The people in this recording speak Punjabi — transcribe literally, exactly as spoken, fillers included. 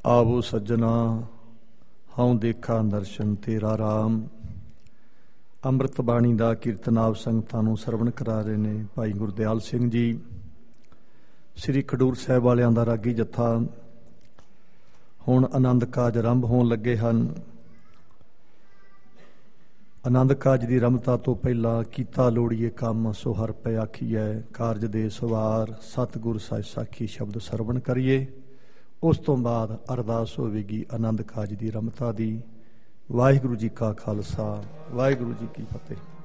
ਆਵੋ ਸੱਜਣਾ ਹਉ ਦੇਖਾ ਦਰਸ਼ਨ ਤੇਰਾ ਰਾਮ। ਅੰਮ੍ਰਿਤ ਬਾਣੀ ਦਾ ਕੀਰਤਨ ਆਪ ਸੰਗਤਾਂ ਨੂੰ ਸਰਵਣ ਕਰਾ ਰਹੇ ਨੇ ਭਾਈ ਗੁਰਦਿਆਲ ਸਿੰਘ ਜੀ। ਸ੍ਰੀ ਖਡੂਰ ਸਾਹਿਬ ਵਾਲਿਆਂ ਦਾ ਰਾਗੀ ਜੱਥਾ ਹੁਣ ਆਨੰਦ ਕਾਜ ਆਰੰਭ ਹੋਣ ਲੱਗੇ ਹਨ। ਆਨੰਦ ਕਾਜ ਦੀ ਰਮਤਾ ਤੋਂ ਪਹਿਲਾਂ ਕੀਤਾ ਲੋੜੀਏ ਕੰਮ ਸੋ ਹਰ ਪੈ ਆਖੀਐ। ਕਾਰਜ ਦੇ ਸਵਾਰ ਸਤਿਗੁਰ ਸਾਹਿਬ ਸਾਖੀ ਸ਼ਬਦ ਸਰਵਣ ਕਰੀਏ। ਉਸ ਤੋਂ ਬਾਅਦ ਅਰਦਾਸ ਹੋਵੇਗੀ ਆਨੰਦ ਕਾਜ ਦੀ ਰਮਤਾ ਦੀ। ਵਾਹਿਗੁਰੂ ਜੀ ਕਾ ਖਾਲਸਾ, ਵਾਹਿਗੁਰੂ ਜੀ ਕੀ ਫਤਿਹ।